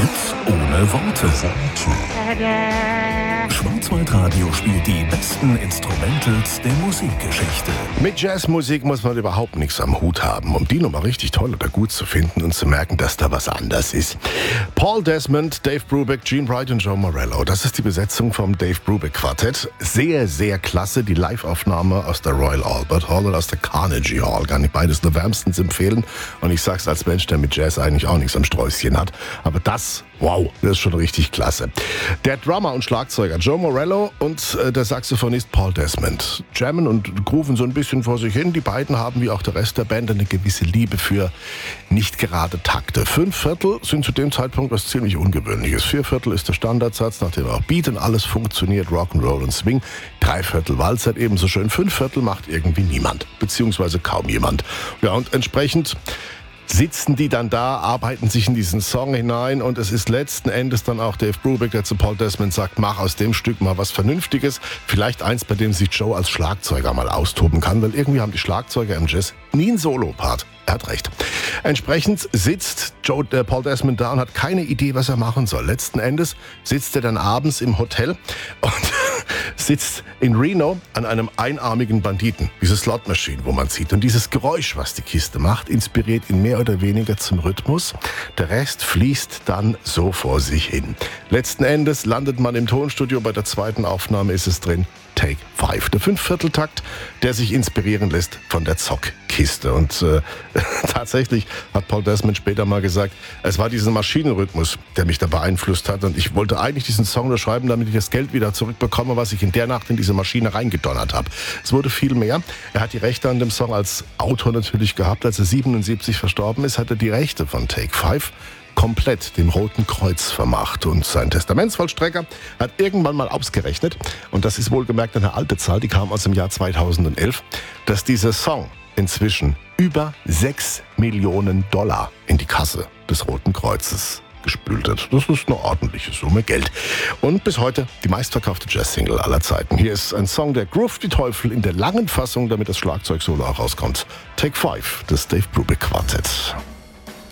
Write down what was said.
Hits ohne Worte. Schwarzwaldradio spielt die besten Instrumentals der Musikgeschichte. Mit Jazzmusik muss man überhaupt nichts am Hut haben, um die Nummer richtig toll oder gut zu finden und zu merken, dass da was anders ist. Paul Desmond, Dave Brubeck, Gene Wright und Joe Morello. Das ist die Besetzung vom Dave Brubeck Quartett. Sehr, sehr klasse. Die Live-Aufnahme aus der Royal Albert Hall und aus der Carnegie Hall. Kann ich beides nur wärmstens empfehlen. Und ich sag's als Mensch, der mit Jazz eigentlich auch nichts am Sträußchen hat. Aber das, wow, das ist schon richtig klasse. Der Drummer und Schlagzeuger Joe Morello und der Saxophonist Paul Desmond jammen und grooven so ein bisschen vor sich hin. Die beiden haben, wie auch der Rest der Band, eine gewisse Liebe für nicht gerade Takte. 5/4 sind zu dem Zeitpunkt was ziemlich Ungewöhnliches. 4/4 ist der Standardsatz, nachdem auch Beat und alles funktioniert, Rock'n'Roll und Swing. 3/4 Walzer ebenso schön. 5/4 macht irgendwie niemand, beziehungsweise kaum jemand. Ja, und entsprechend sitzen die dann da, arbeiten sich in diesen Song hinein und es ist letzten Endes dann auch Dave Brubeck, der zu Paul Desmond sagt, mach aus dem Stück mal was Vernünftiges, vielleicht eins, bei dem sich Joe als Schlagzeuger mal austoben kann, weil irgendwie haben die Schlagzeuger im Jazz nie einen Solo-Part. Er hat recht. Entsprechend sitzt Paul Desmond da und hat keine Idee, was er machen soll. Letzten Endes sitzt er dann abends im Hotel und sitzt in Reno an einem einarmigen Banditen, diese Slot-Maschine, wo man sieht. Und dieses Geräusch, was die Kiste macht, inspiriert ihn mehr oder weniger zum Rhythmus. Der Rest fließt dann so vor sich hin. Letzten Endes landet man im Tonstudio. Bei der zweiten Aufnahme ist es drin. Take 5, der 5/4-Takt, der sich inspirieren lässt von der Zockkiste. Und tatsächlich hat Paul Desmond später mal gesagt, es war dieser Maschinenrhythmus, der mich da beeinflusst hat. Und ich wollte eigentlich diesen Song nur schreiben, damit ich das Geld wieder zurückbekomme, was ich in der Nacht in diese Maschine reingedonnert habe. Es wurde viel mehr. Er hat die Rechte an dem Song als Autor natürlich gehabt. Als er 77 verstorben ist, hat er die Rechte von Take 5 komplett dem Roten Kreuz vermacht. Und sein Testamentsvollstrecker hat irgendwann mal ausgerechnet, und das ist wohlgemerkt eine alte Zahl, die kam aus dem Jahr 2011, dass dieser Song inzwischen über $6 Millionen in die Kasse des Roten Kreuzes gespült hat. Das ist eine ordentliche Summe Geld. Und bis heute die meistverkaufte Jazz-Single aller Zeiten. Hier ist ein Song, der groovt wie Teufel in der langen Fassung, damit das Schlagzeug-Solo auch rauskommt. Take 5, das Dave Brubeck Quartett.